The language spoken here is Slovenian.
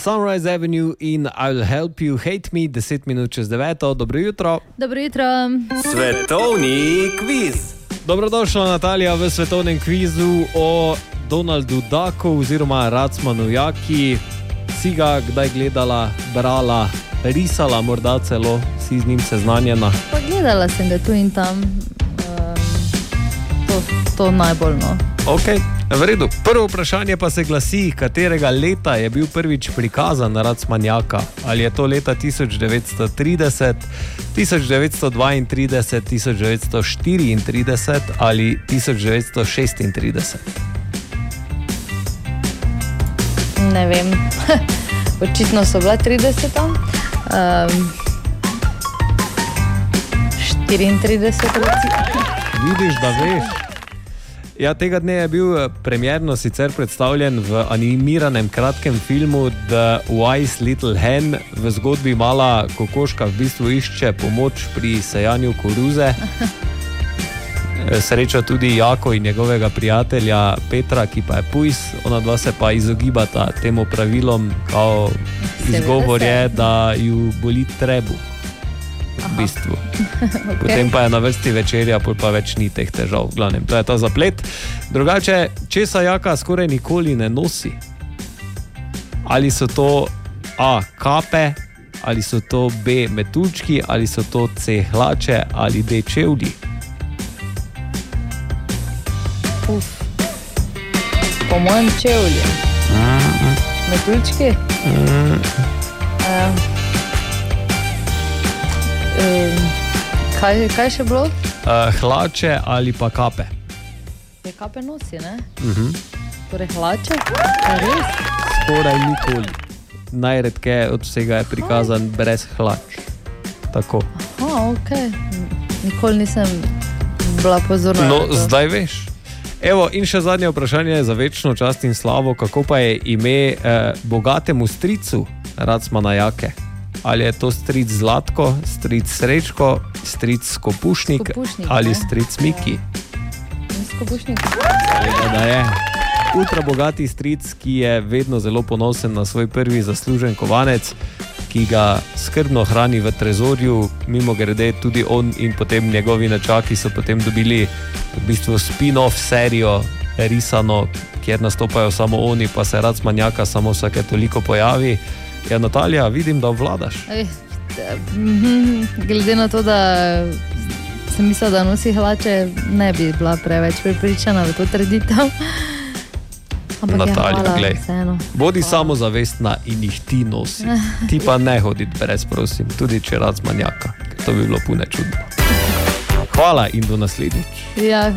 Sunrise Avenue in I'll help you hate me, 10 minut čez 9. Dobro jutro. Dobro jutro. Svetovni kviz. Dobrodošla Natalija v svetovnem kvizu o Donaldu Ducku oziroma Racmanu Jaki. Si ga kdaj gledala, brala, risala, morda celo si z njim seznanjena? Pa gledala sem ga tu in tam. To najbolj, no. Ok, v redu. Prvo vprašanje pa se glasi, katerega leta je bil prvič prikazan Racman Jaka? Ali je to leta 1930, 1932, 1934 ali 1936? Ne vem. Očitno so bila 30. 34. Vidiš, da veš. Ja, tega dne je bil premierno sicer predstavljen v animiranem kratkem filmu The Wise Little Hen. V zgodbi mala kokoška v bistvu išče pomoč pri sejanju koruze. Sreča tudi Jako in njegovega prijatelja Petra, ki pa je pujs. Ona dva se pa izogibata temu pravilom, kao izgovor je, da ju boli trebuh. V bistvu. Okay. Potem pa je na vrsti večerja, pa več ni teh težav. V glavnem, to je ta zaplet. Drugače, česa Jaka skoraj nikoli ne nosi? Ali so to A. kape, ali so to B. metuljčki, ali so to C. hlače, ali D. čevlji? Po mojem čevlji. Metuljčki? Kaj še bilo? Hlače ali pa kape. Je kape nosi, ne? Torej hlače? Res? Skoraj nikoli. Najredkeje od vsega je prikazan brez hlač. Tako. Aha, ok. Nikoli nisem bila pozorna. No, zdaj veš. Evo, in še zadnje vprašanje za večno čast in slavo. Kako pa je ime bogatemu stricu Racmana Jake? Ali je to stric Zlatko, stric Srečko, stric Skopušnik ali stric Miki? Skopušnik. Da je ultra bogati stric, ki je vedno zelo ponosen na svoj prvi zaslužen kovanec, ki ga skrbno hrani v trezorju. Mimo grede tudi on in potem njegovi nečaki so potem dobili v bistvu spin-off serijo risano, kjer nastopajo samo oni, pa se Racman Jaka samo vsake toliko pojavi. Ja, Natalija, vidim, da obvladaš. Glede na to, da sem mislila, da nosi hlače, ne bi bila preveč prepričana v to trditev. Natalija, glej, bodi samozavestna in jih ti nosi. Ti pa ne hoditi brez, prosim, tudi če Racman Jaka. To bi bilo pune čudno. Hvala in do naslednjič. Ja,